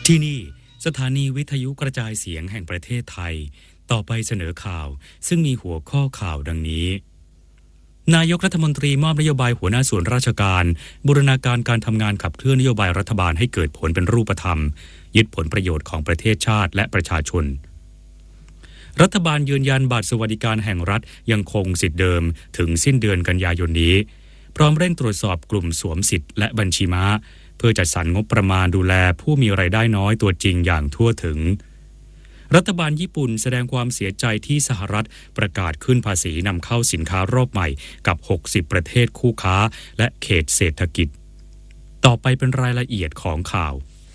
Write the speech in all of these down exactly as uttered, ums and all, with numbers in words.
ที่นี่สถานีวิทยุกระจายเสียงแห่งประเทศไทยต่อไปเสนอข่าวซึ่งมีหัวข้อข่าวดังนี้นายกรัฐมนตรีมอบนโยบายหัวหน้าส่วนราชการบูรณาการการทำงานขับเคลื่อนนโยบายรัฐบาลให้เกิดผลเป็นรูปธรรมยึดผลประโยชน์ของประเทศชาติและประชาชนรัฐบาลยืนยันบัตรสวัสดิการแห่งรัฐยังคงสิทธิเดิมถึงสิ้นเดือนกันยายนนี้พร้อมเร่งตรวจสอบกลุ่มสวมสิทธิ์และบัญชีม้าเพื่อจัดสรรงบประมาณดูแลผู้มีรายได้น้อยตัวจริงอย่างทั่วถึงรัฐบาลญี่ปุ่นแสดงความเสียใจที่สหรัฐประกาศขึ้นภาษีนำเข้าสินค้ารอบใหม่กับหกสิบประเทศคู่ค้าและเขตเศรษฐกิจต่อไปเป็นรายละเอียดของข่า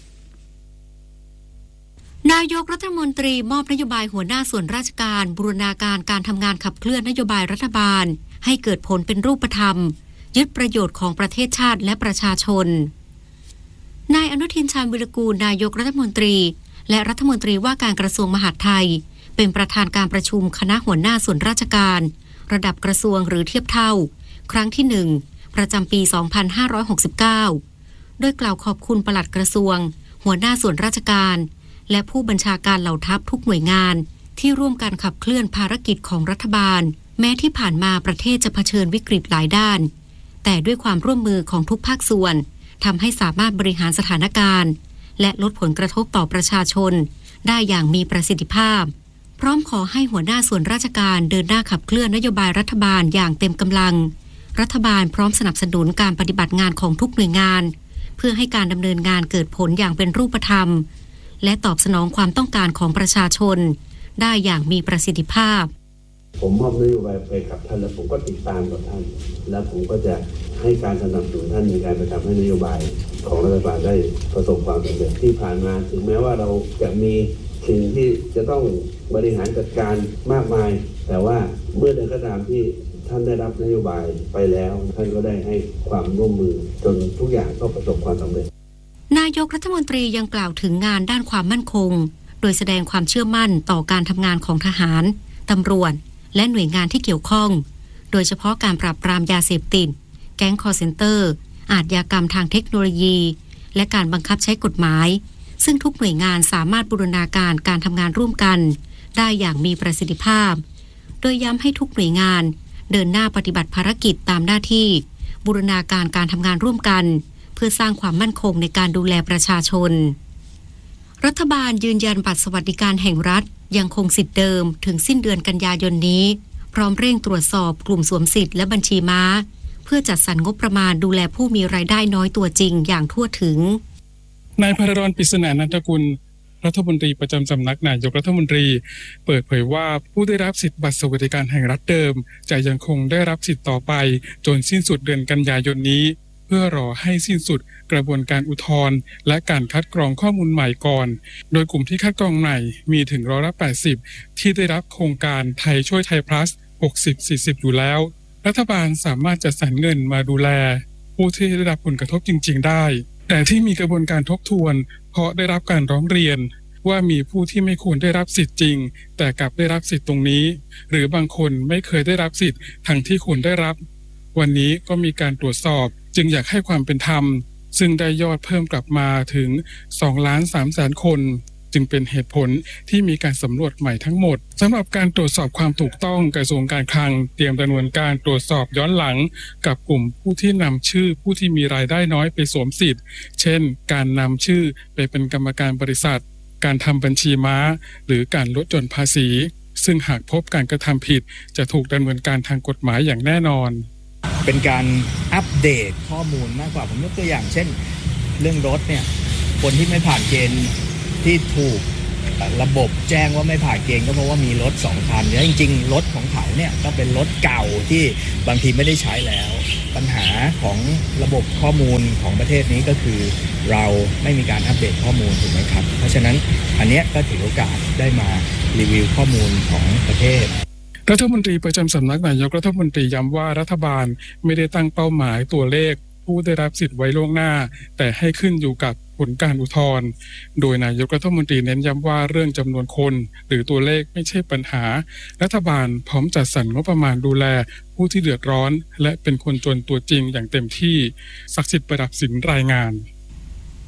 วนายกรัฐมนตรีมอบนโยบายหัวหน้าส่วนราชการบูรณาการการทำงานขับเคลื่อนนโยบายรัฐบาลให้เกิดผลเป็นรูปธรรมยึดประโยชน์ของประเทศชาติและประชาชนนายอนุทินชาญวิรากูลนายกรัฐมนตรีและรัฐมนตรีว่าการกระทรวงมหาดไทยเป็นประธานการประชุมคณะหัวหน้าส่วนราชการระดับกระทรวงหรือเทียบเท่าครั้งที่หนึ่งประจำปีสองพันห้าร้อยหกสิบเก้าโดยกล่าวขอบคุณปลัดกระทรวงหัวหน้าส่วนราชการและผู้บัญชาการเหล่าทัพทุกหน่วยงานที่ร่วมกันขับเคลื่อนภารกิจของรัฐบาลแม้ที่ผ่านมาประเทศจะเผชิญวิกฤตหลายด้านแต่ด้วยความร่วมมือของทุกภาคส่วนทำให้สามารถบริหารสถานการณ์และลดผลกระทบต่อประชาชนได้อย่างมีประสิทธิภาพพร้อมขอให้หัวหน้าส่วนราชการเดินหน้าขับเคลื่อนนโยบายรัฐบาลอย่างเต็มกำลังรัฐบาลพร้อมสนับสนุนการปฏิบัติงานของทุกหน่วยงานเพื่อให้การดำเนินงานเกิดผลอย่างเป็นรูปธรรมและตอบสนองความต้องการของประชาชนได้อย่างมีประสิทธิภาพผมมอบนโยบายไปกับท่านแล้วผมก็ติดตามกับท่านและผมก็จะให้การสนับสนุนท่านในการไปทำให้นโยบายของรัฐบาลได้ประสบความสำเร็จที่ผ่านมาถึงแม้ว่าเราจะมีสิ่งที่จะต้องบริหารจัดการมากมายแต่ว่าเมื่อใดก็ตามที่ท่านได้รับนโยบายไปแล้วท่านก็ได้ให้ความร่วมมือจนทุกอย่างก็ประสบความสำเร็จนายกรัฐมนตรียังกล่าวถึงงานด้านความมั่นคงโดยแสดงความเชื่อมั่นต่อการทำงานของทหารตำรวจและหน่วยงานที่เกี่ยวข้องโดยเฉพาะการปราบปรามยาเสพติดแก๊งคอลเซ็นเตอร์อาชญากรรมทางเทคโนโลยีและการบังคับใช้กฎหมายซึ่งทุกหน่วยงานสามารถบูรณาการการทำงานร่วมกันได้อย่างมีประสิทธิภาพโดยย้ำให้ทุกหน่วยงานเดินหน้าปฏิบัติภารกิจตามหน้าที่บูรณาการการทำงานร่วมกันเพื่อสร้างความมั่นคงในการดูแลประชาชนรัฐบาลยืนยันบัตรสวัสดิการแห่งรัฐยังคงสิทธิเดิมถึงสิ้นเดือนกันยายนนี้พร้อมเร่งตรวจสอบกลุ่มสวมสิทธิ์และบัญชีม้าเพื่อจัดสรรงบประมาณดูแลผู้มีรายได้น้อยตัวจริงอย่างทั่วถึงนายภรรรปริศนานันทกุลรัฐมนตรีประจำสำนักนายกรัฐมนตรีเปิดเผยว่าผู้ได้รับสิทธิบัตรสวัสดิการแห่งรัฐเดิมจะยังคงได้รับสิทธิต่อไปจนสิ้นสุดเดือนกันยายนนี้เพื่อรอให้สิ้นสุดกระบวนการอุทธรณ์และการคัดกรองข้อมูลใหม่ก่อนโดยกลุ่มที่คัดกรองใหม่มีถึงร้อยละแปดสิบที่ได้รับโครงการไทยช่วยไทย plus หกสิบ สี่สิบอยู่แล้วรัฐบาลสามารถจัดสรรเงินมาดูแลผู้ที่ได้รับผลกระทบจริงๆได้แต่ที่มีกระบวนการทบทวนเพราะได้รับการร้องเรียนว่ามีผู้ที่ไม่ควรได้รับสิทธิ์จริงแต่กลับได้รับสิทธิ์ตรงนี้หรือบางคนไม่เคยได้รับสิทธิ์ทั้งที่ควรได้รับวันนี้ก็มีการตรวจสอบจึงอยากให้ความเป็นธรรมซึ่งได้ยอดเพิ่มกลับมาถึง สองล้านสามแสน คนจึงเป็นเหตุผลที่มีการสำรวจใหม่ทั้งหมดสำหรับการตรวจสอบความถูกต้องกระทรวงการคลังเตรียมดำเนินการตรวจสอบย้อนหลังกับกลุ่มผู้ที่นำชื่อผู้ที่มีรายได้น้อยไปสวมสิทธิ์เช่นการนำชื่อไปเป็นกรรมการบริษัทการทำบัญชีม้าหรือการลดหย่อนภาษีซึ่งหากพบการกระทำผิดจะถูกดำเนินการทางกฎหมายอย่างแน่นอนเป็นการอัปเดตข้อมูลมากกว่าผมยกตัวอย่างเช่นเรื่องรถเนี่ยคนที่ไม่ผ่านเกณฑ์ที่ถูกระบบแจ้งว่าไม่ผ่านเกณฑ์ก็เพราะว่ามีรถสองคันแล้วจริงๆรถของเขาเนี่ยก็เป็นรถเก่าที่บางทีไม่ได้ใช้แล้วปัญหาของระบบข้อมูลของประเทศนี้ก็คือเราไม่มีการอัปเดตข้อมูลถูกไหมครับเพราะฉะนั้นอันนี้ก็ถือโอกาสได้มารีวิวข้อมูลของประเทศรัฐมนตรีประจำสำนักนายกรัฐมนตรีย้ำว่ารัฐบาลไม่ได้ตั้งเป้าหมายตัวเลขผู้ได้รับสิทธิ์ไว้ล่วงหน้าแต่ให้ขึ้นอยู่กับผลการอุทธรณ์โดยนายกรัฐมนตรีเน้นย้ำว่าเรื่องจำนวนคนหรือตัวเลขไม่ใช่ปัญหารัฐบาลพร้อมจัดสรรงบประมาณดูแลผู้ที่เดือดร้อนและเป็นคนจนตัวจริงอย่างเต็มที่ศักดิ์สิทธิ์ประดับสินรายงาน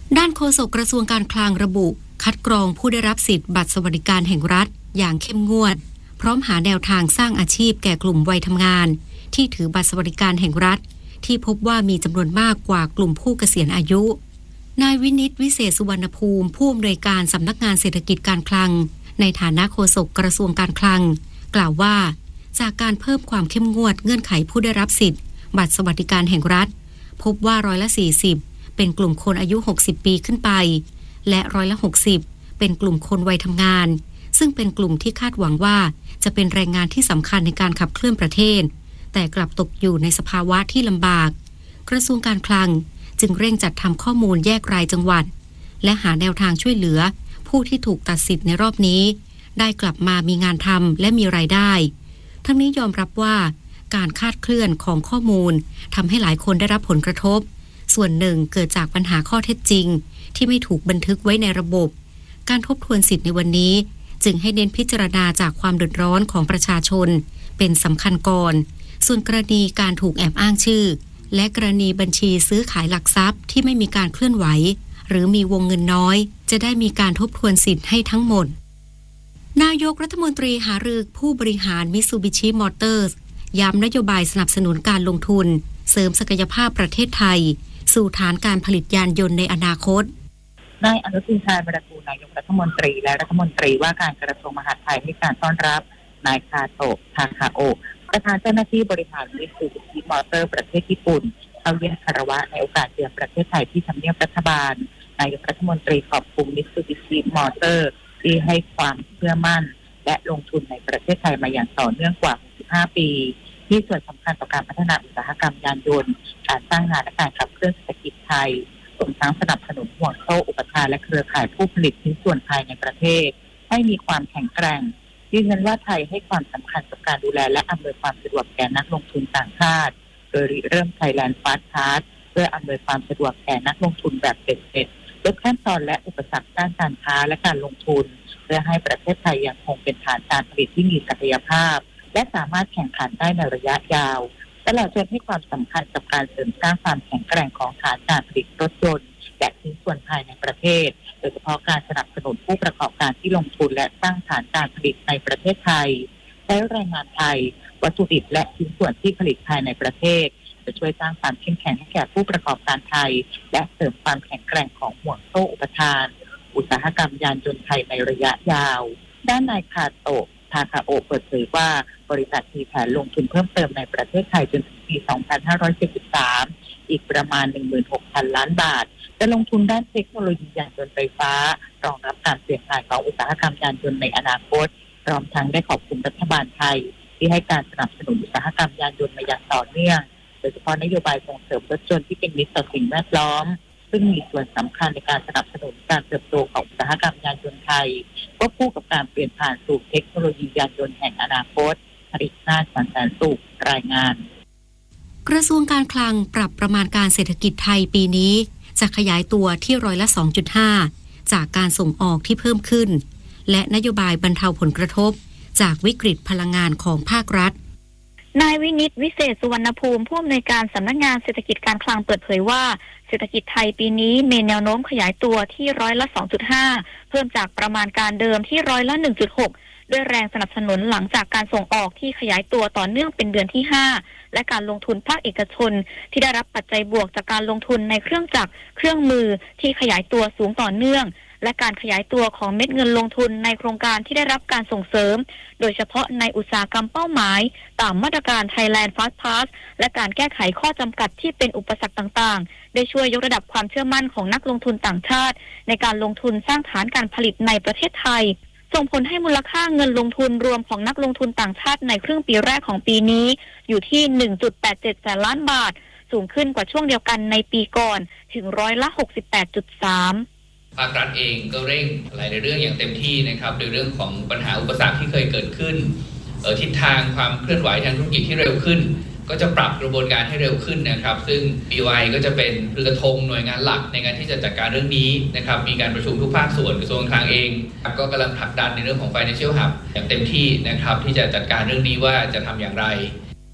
ด้านโฆษกกระทรวงการคลังระบุคัดกรองผู้ได้รับสิทธิ์บัตรสวัสดิการแห่งรัฐอย่างเข้มงวดพร้อมหาแนวทางสร้างอาชีพแก่กลุ่มวัยทำงานที่ถือบัตรสวัสดิการแห่งรัฐที่พบว่ามีจำนวนมากกว่ากลุ่มผู้เกษียณอายุนายวินิตวิเศษสุวรรณภูมิผู้อำนวยการสำนักงานเศรษฐกิจการคลังในฐานะโฆษกกระทรวงการคลังกล่าวว่าจากการเพิ่มความเข้มงวดเงื่อนไขผู้ได้รับสิทธิ์บัตรสวัสดิการแห่งรัฐพบว่าร้อยละสี่สิบเป็นกลุ่มคนอายุหกสิบปีขึ้นไปและร้อยละหกสิบเป็นกลุ่มคนวัยทำงานซึ่งเป็นกลุ่มที่คาดหวังว่าจะเป็นแรงงานที่สำคัญในการขับเคลื่อนประเทศแต่กลับตกอยู่ในสภาวะที่ลำบากกระทรวงการคลังจึงเร่งจัดทำข้อมูลแยกรายจังหวัดและหาแนวทางช่วยเหลือผู้ที่ถูกตัดสิทธิ์ในรอบนี้ได้กลับมามีงานทำและมีรายได้ทั้งนี้ยอมรับว่าการคาดเคลื่อนของข้อมูลทำให้หลายคนได้รับผลกระทบส่วนหนึ่งเกิดจากปัญหาข้อเท็จจริงที่ไม่ถูกบันทึกไว้ในระบบการทบทวนสิทธิ์ในวันนี้จึงให้เน้นพิจารณาจากความเดือดร้อนของประชาชนเป็นสำคัญก่อนส่วนกรณีการถูกแอบอ้างชื่อและกรณีบัญชีซื้อขายหลักทรัพย์ที่ไม่มีการเคลื่อนไหวหรือมีวงเงินน้อยจะได้มีการทบทวนสิทธิ์ให้ทั้งหมดนายกรัฐมนตรีหารือผู้บริหาร Mitsubishi Motors ย้ำนโยบายสนับสนุนการลงทุนเสริมศักยภาพประเทศไทยสู่ฐานการผลิตยานยนต์ในอนาคตนายอนุทินชาญวิรากูลนายกรัฐมนตรีและรัฐมนตรีว่าการกระทรวงมหาดไทยให้การต้อนรับนายคาโตะ ทาคาโอะประธานเจ้าหน้าที่บริหาร Mitsubishi Motors ประเทศญี่ปุ่นเข้าเยี่ยมคารวะในโอกาสเยือนประเทศไทยที่ทำเนียบรัฐบาลนายกรัฐมนตรีขอบคุณ Mitsubishi Motors ที่ให้ความเชื่อมั่นและลงทุนในประเทศไทยมาอย่างต่อเนื่องกว่าสิบห้าปีที่ส่วนสำคัญต่อการพัฒนาอุตสาหกรรมยานยนต์การสร้างงานและการขับเคลื่อนเศรษฐกิจไทยรวมทั้งสนับสนุนห่วงโซ่อุปทานและเครือข่ายผู้ผลิตชิ้นส่วนภายในประเทศให้มีความแข็งแกร่งยืนยันว่าไทยให้ความสำคัญกับการดูแลและอำนวยความสะดวกแก่นักลงทุนต่างชาติโดยเริ่ม Thailand Fast Card เพื่ออำนวยความสะดวกแก่นักลงทุนแบบเบ็ดๆลดขั้นตอนและอุปสรรคด้านการค้าและการลงทุนเพื่อให้ประเทศไทยยังคงเป็นฐานการผลิตที่มีศักยภาพและสามารถแข่งขันได้ในระยะยาวตลอดจนให้ความสำคัญกับการเสริมสร้างความแข็งแกร่งของฐานการผลิตรถยนต์และชิ้นส่วนภายในประเทศโดยเฉพาะการสนับสนุนผู้ประกอบการที่ลงทุนและสร้างฐานการผลิตในประเทศไทยใช้แรงงานไทยวัตถุดิบและชิ้นส่วนที่ผลิตภายในประเทศจะช่วยสร้างความเข้มแข็งให้แก่ผู้ประกอบการไทยและเสริมความแข็งแกร่งของห่วงโซ่อุปทานอุตสาหกรรมยานยนต์ไทยในระยะยาวด้านนายคาโตะ ทาคาโอะเปิดเผยว่าบริษัทมีแผนลงทุนเพิ่มเติมในประเทศไทยจนถึงปี สองพันห้าร้อยเจ็ดสิบสาม อีกประมาณ หนึ่งหมื่นหกพัน ล้านบาทจะลงทุนด้านเทคโนโลยียานยนต์ไฟฟ้ารองรับการเปลี่ยนผ่านของอุตสาหกรรมยานยนต์ในอนาคตพร้อมทั้งได้ขอบคุณรัฐบาลไทยที่ให้การสนับสนุนอุตสาหกรรมยานยนต์มาอย่างต่อเนื่องโดยเฉพาะนโยบายส่งเสริมรถยนต์ที่เป็นมิตรต่อสิ่งแวดล้อมซึ่งมีส่วนสำคัญในการสนับสนุนการเติบโตของอุตสาหกรรมยานยนต์ไทยควบคู่กับการเปลี่ยนผ่านสู่เทคโนโลยียานยนต์แห่งอนาคตผลิตนาฏสันแสนสุขรายงานกระทรวงการคลังปรับประมาณการเศรษฐกิจไทยปีนี้จะขยายตัวที่ร้อยละ สองจุดห้า จากการส่งออกที่เพิ่มขึ้นและนโยบายบรรเทาผลกระทบจากวิกฤตพลังงานของภาครัฐนายวินิตวิเศษสุวรรณภูมิผู้อำนวยการสำนักงานเศรษฐกิจการคลังเปิดเผยว่าเศรษฐกิจไทยปีนี้มีแนวโน้มขยายตัวที่ร้อยละ สองจุดห้า เพิ่มจากประมาณการเดิมที่ร้อยละ หนึ่งจุดหก ด้วยแรงสนับสนุนหลังจากการส่งออกที่ขยายตัวต่อเนื่องเป็นเดือนที่ห้าและการลงทุนภาคเอกชนที่ได้รับปัจจัยบวกจากการลงทุนในเครื่องจักรเครื่องมือที่ขยายตัวสูงต่อเนื่องและการขยายตัวของเม็ดเงินลงทุนในโครงการที่ได้รับการส่งเสริมโดยเฉพาะในอุตสาหกรรมเป้าหมายตามมาตรการ Thailand Fast Pass และการแก้ไขข้อจำกัดที่เป็นอุปสรรคต่างๆได้ช่วยยกระดับความเชื่อมั่นของนักลงทุนต่างชาติในการลงทุนสร้างฐานการผลิตในประเทศไทยส่งผลให้มูลค่าเงินลงทุนรวมของนักลงทุนต่างชาติในครึ่งปีแรกของปีนี้อยู่ที่ หนึ่งจุดแปดเจ็ด แสนล้านบาทสูงขึ้นกว่าช่วงเดียวกันในปีก่อนถึงร้อยละ หกสิบแปดจุดสามภาครัฐเองก็เร่งหลายเรื่องอย่างเต็มที่นะครับโดยเรื่องของปัญหาอุปสรรคที่เคยเกิดขึ้นเอ่อทิศทางความเคลื่อนไหวทางธุรกิจที่เร็วขึ้นก็จะปรับกระบวนการให้เร็วขึ้นนะครับซึ่ง บี โอ ไอ ก็จะเป็นเรือกระทงหน่วยงานหลักในการที่จะจัดการเรื่องนี้นะครับมีการประชุมทุกภาคส่วนกระทรวงการคลังเองก็กำลังผลักดันในเรื่องของ Financial Hub อย่างเต็มที่นะครับที่จะจัดการเรื่องนี้ว่าจะทำอย่างไร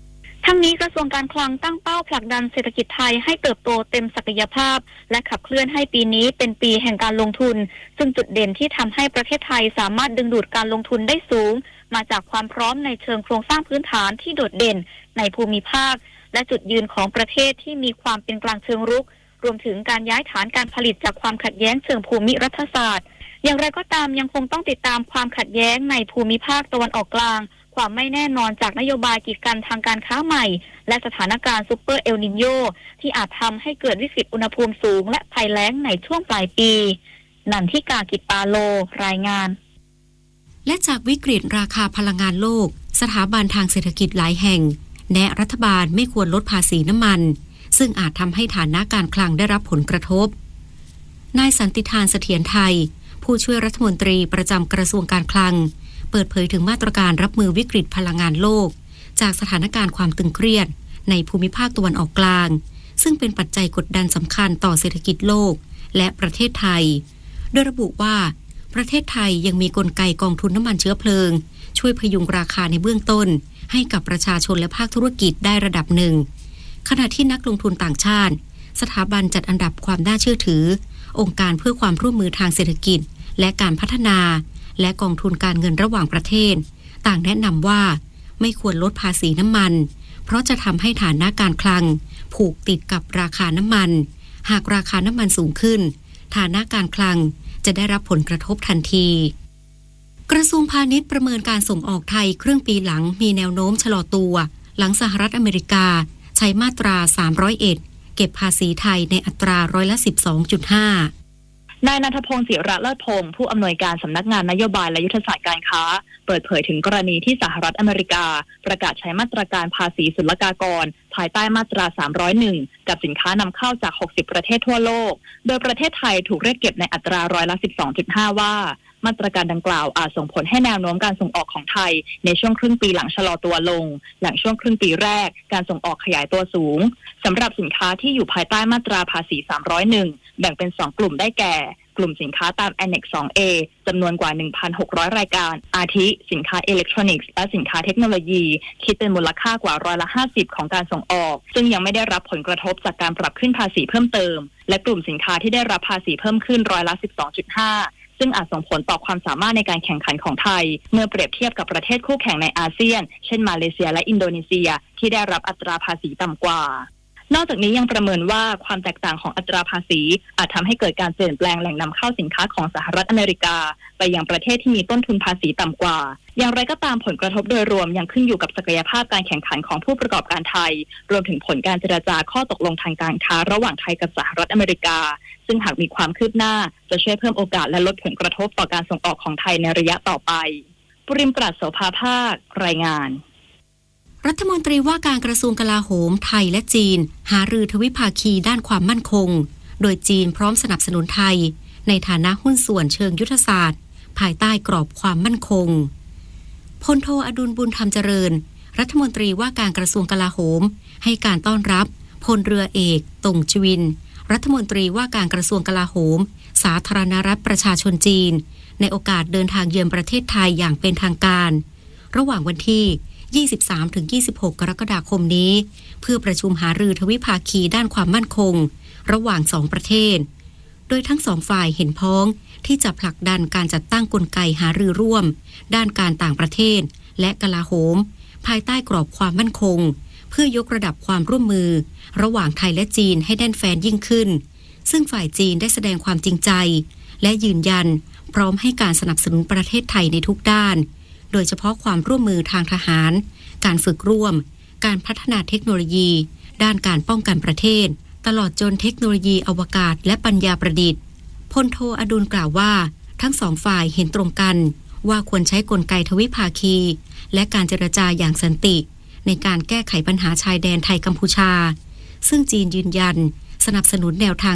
ทั้งนี้กระทรวงการคลังตั้งเป้าผลักดันเศรษฐกิจไทยให้เติบโตเต็มศักยภาพและขับเคลื่อนให้ปีนี้เป็นปีแห่งการลงทุนซึ่งจุดเด่นที่ทำให้ประเทศไทยสามารถดึงดูดการลงทุนได้สูงมาจากความพร้อมในเชิงโครงสร้างพื้นฐานที่โดดเด่นในภูมิภาคและจุดยืนของประเทศที่มีความเป็นกลางเชิงรุกรวมถึงการย้ายฐานการผลิตจากความขัดแย้งเชิงภูมิรัฐศาสตร์อย่างไรก็ตามยังคงต้องติดตามความขัดแย้งในภูมิภาคตะวันออกกลางความไม่แน่นอนจากนโยบายกีดกันทางการค้าใหม่และสถานการณ์ซุปเปอร์เอลนิโญที่อาจทำให้เกิดวิกฤตอุณหภูมิสูงและภัยแล้งในช่วงปลายปีนันทิกากิจปาโลรายงานและจากวิกฤตราคาพลังงานโลกสถาบันทางเศรษฐกิจหลายแห่งแนะรัฐบาลไม่ควรลดภาษีน้ำมันซึ่งอาจทำให้ฐานะการคลังได้รับผลกระทบนายสันติธานเสถียรไทยผู้ช่วยรัฐมนตรีประจำกระทรวงการคลังเปิดเผยถึงมาตรการรับมือวิกฤตพลังงานโลกจากสถานการณ์ความตึงเครียดในภูมิภาคตะวันออกกลางซึ่งเป็นปัจจัยกดดันสำคัญต่อเศรษฐกิจโลกและประเทศไทยโดยระบุว่าประเทศไทยยังมีกลไกกองทุนน้ำมันเชื้อเพลิงช่วยพยุงราคาในเบื้องต้นให้กับประชาชนและภาคธุรกิจได้ระดับหนึ่งขณะที่นักลงทุนต่างชาติสถาบันจัดอันดับความน่าเชื่อถือองค์การเพื่อความร่วมมือทางเศรษฐกิจและการพัฒนาและกองทุนการเงินระหว่างประเทศต่างแนะนำว่าไม่ควรลดภาษีน้ำมันเพราะจะทำให้ฐานะการคลังผูกติดกับราคาน้ำมันหากราคาน้ำมันสูงขึ้นฐานะการคลังจะได้รับผลกระทบทันทีกระทรวงพาณิชย์ประเมินการส่งออกไทยครึ่งปีหลังมีแนวโน้มชะลอตัวหลังสหรัฐอเมริกาใช้มาตราสามร้อยเอ็ดเก็บภาษีไทยในอัตราร้อยละ สิบสองจุดห้านายณัฐพงศ์ศิระเลิศพงศ์ผู้อำนวยการสำนักงานนโยบายและยุทธศาสตร์การค้าเปิดเผยถึงกรณีที่สหรัฐอเมริกาประกาศใช้มาตรการภาษีศุลกากรภายใต้มาตราสามร้อยเอ็ดกับสินค้านำเข้าจากหกสิบประเทศทั่วโลกโดยประเทศไทยถูกเรียกเก็บในอัตราร้อยละ สิบสองจุดห้า ว่ามาตรการดังกล่าวอาจส่งผลให้แนวโน้มการส่งออกของไทยในช่วงครึ่งปีหลังชะลอตัวลงหลังช่วงครึ่งปีแรกการส่งออกขยายตัวสูงสำหรับสินค้าที่อยู่ภายใต้มาตราภาษีสามร้อยเอ็ดแบ่งเป็นสองกลุ่มได้แก่กลุ่มสินค้าตาม Annex ทู เอ จำนวนกว่า หนึ่งพันหกร้อย รายการอาทิสินค้าอิเล็กทรอนิกส์และสินค้าเทคโนโลยีคิดเป็นมูลค่ากว่าร้อยละห้าสิบของการส่งออกซึ่งยังไม่ได้รับผลกระทบจากการปรับขึ้นภาษีเพิ่มเติมและกลุ่มสินค้าที่ได้รับภาษีเพิ่มขึ้นร้อยละ สิบสองจุดห้า ซึ่งอาจส่งผลต่อความสามารถในการแข่งขันของไทยเมื่อเปรียบเทียบกับประเทศคู่แข่งในอาเซียนเช่นมาเลเซียและอินโดนีเซียที่ได้รับอัตราภาษีต่ำกว่านอกจากนี้ยังประเมินว่าความแตกต่างของอัตราภาษีอาจทำให้เกิดการเปลี่ยนแปลงแหล่งนำเข้าสินค้าของสหรัฐอเมริกาไปยังประเทศที่มีต้นทุนภาษีต่ำกว่าอย่างไรก็ตามผลกระทบโดยรวมยังขึ้นอยู่กับศักยภาพการแข่งขันของผู้ประกอบการไทยรวมถึงผลการเจรจาข้อตกลงทางการค้าระหว่างไทยกับสหรัฐอเมริกาซึ่งหากมีความคืบหน้าจะช่วยเพิ่มโอกาสและลดผลกระทบต่อการส่งออกของไทยในระยะต่อไปปริมปราศโสภาภาครายงานรัฐมนตรีว่าการกระทรวงกลาโหมไทยและจีนหารือทวิภาคีด้านความมั่นคงโดยจีนพร้อมสนับสนุนไทยในฐานะหุ้นส่วนเชิงยุทธศาสตร์ภายใต้กรอบความมั่นคงพลโทอดุลบุญธรรมเจริญรัฐมนตรีว่าการกระทรวงกลาโหมให้การต้อนรับพลเรือเอกตงชวินรัฐมนตรีว่าการกระทรวงกลาโหมสาธารณรัฐประชาชนจีนในโอกาสเดินทางเยือนประเทศไทยอย่างเป็นทางการระหว่างวันที่ยี่สิบสามถึงยี่สิบหก กรกฎาคมนี้เพื่อประชุมหารือทวิภาคีด้านความมั่นคงระหว่างสองประเทศโดยทั้งสองฝ่ายเห็นพ้องที่จะผลักดันการจัดตั้งกลไกหารือร่วมด้านการต่างประเทศและกลาโหมภายใต้กรอบความมั่นคงเพื่อยกระดับความร่วมมือระหว่างไทยและจีนให้แน่นแฟ้นยิ่งขึ้นซึ่งฝ่ายจีนได้แสดงความจริงใจและยืนยันพร้อมให้การสนับสนุนประเทศไทยในทุกด้านโดยเฉพาะความร่วมมือทางทหารการฝึกร่วมการพัฒนาเทคโนโลยีด้านการป้องกันประเทศตลอดจนเทคโนโลยีอวกาศและปัญญาประดิษฐ์พลโทอดุลกล่าวว่าทั้งสองฝ่ายเห็นตรงกันว่าควรใช้กลไกทวิภาคีและการเจรจาอย่างสันติในการแก้ไขปัญหาชายแดนไทยกัมพูชาซึ่งจีนยืนยันสนับสนุนแนวทาง